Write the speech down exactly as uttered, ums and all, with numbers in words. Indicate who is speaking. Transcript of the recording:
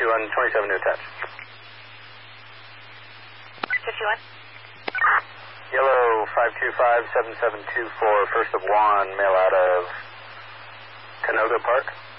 Speaker 1: fifty-one, twenty-seven to attach.
Speaker 2: fifty-one.
Speaker 1: Yellow five two five, seven seven two four, first of Juan, mail out of Canoga Park.